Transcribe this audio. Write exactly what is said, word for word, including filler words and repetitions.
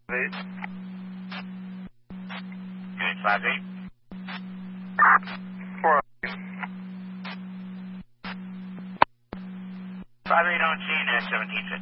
Eight. Unit five eight. Four. five eight on scene at seventeen fifty.